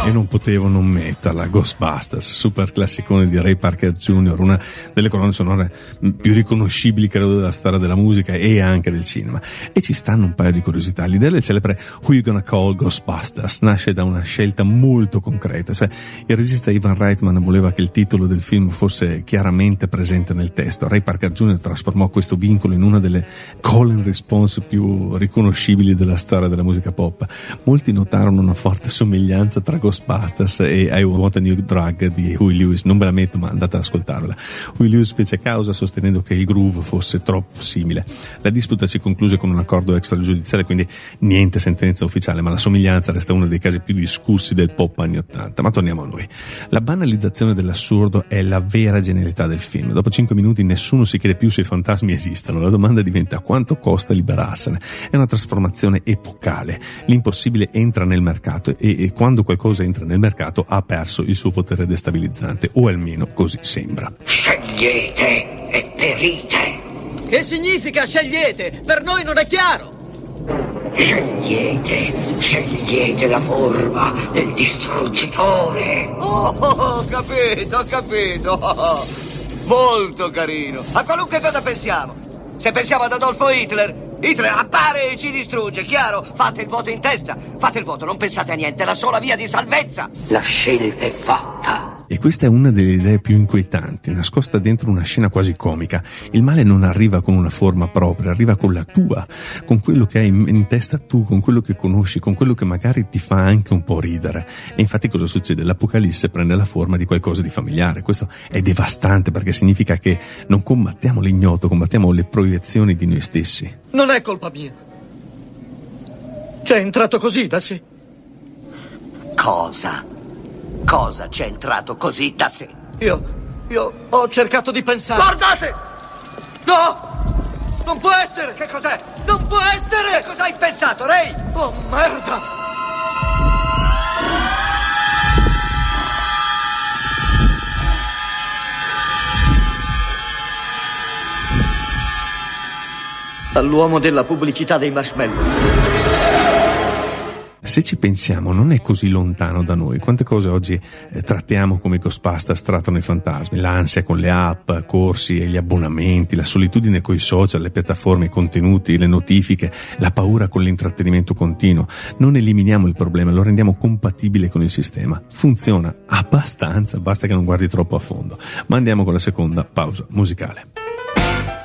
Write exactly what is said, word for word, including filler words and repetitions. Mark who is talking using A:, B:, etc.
A: E non potevo non metterla, Ghostbusters, super classicone di Ray Parker Junior, una delle colonne sonore più riconoscibili credo della storia della musica e anche del cinema. E ci stanno un paio di curiosità. L'idea del celebre Who You Gonna Call Ghostbusters nasce da una scelta molto concreta, cioè il regista Ivan Reitman voleva che il titolo del film fosse chiaramente presente nel testo. Ray Parker Junior trasformò questo vincolo in una delle call and response più riconoscibili della storia della musica pop. Molti notarono una forte somiglianza tra Ghostbusters e I Want a New Drug di Huey Lewis. Non ve la metto, ma andate ad ascoltarvela. Huey Lewis fece causa sostenendo che il groove fosse troppo simile. La disputa si concluse con un accordo extragiudiziale, quindi niente sentenza ufficiale, ma la somiglianza resta uno dei casi più discussi del pop anni ottanta. Ma torniamo a noi. La banalizzazione dell'assurdo è la vera genialità del film. Dopo cinque minuti nessuno si chiede più se i fantasmi esistano. La domanda diventa: quanto costa liberarsene? È una trasformazione epocale. L'impossibile entra nel mercato e, e quando qualcosa entra nel mercato ha perso il suo potere destabilizzante, o almeno così sembra.
B: Scegliete e perite.
C: Che significa scegliete? Per noi non è chiaro.
B: Scegliete, scegliete la forma del distruggitore.
C: Oh, ho capito, ho capito. Molto carino. A qualunque cosa pensiamo. Se pensiamo ad Adolfo Hitler, Hitler appare e ci distrugge, chiaro? Fate il voto in testa, fate il voto, non pensate a niente, è la sola via di salvezza.
B: La scelta è fatta.
A: E questa è una delle idee più inquietanti, nascosta dentro una scena quasi comica. Il male non arriva con una forma propria, arriva con la tua, con quello che hai in testa tu, con quello che conosci, con quello che magari ti fa anche un po' ridere. E infatti cosa succede? L'Apocalisse prende la forma di qualcosa di familiare. Questo è devastante perché significa che non combattiamo l'ignoto, combattiamo le proiezioni di noi stessi.
C: Non è colpa mia. C'è entrato così da sé.
B: Cosa? Cosa c'è entrato così da sé?
C: Io, io ho cercato di pensare.
B: Guardate!
C: No! Non può essere!
B: Che cos'è?
C: Non può essere!
B: Che cosa hai pensato, Ray?
C: Oh, merda! All'uomo della pubblicità dei marshmallow.
A: Se ci pensiamo non è così lontano da noi. Quante cose oggi eh, trattiamo come Ghostbusters trattano i fantasmi: l'ansia con le app, corsi e gli abbonamenti, la solitudine coi social, le piattaforme, i contenuti, le notifiche, la paura con l'intrattenimento continuo. Non eliminiamo il problema, lo rendiamo compatibile con il sistema. Funziona abbastanza, basta che non guardi troppo a fondo. Ma andiamo con la seconda pausa musicale.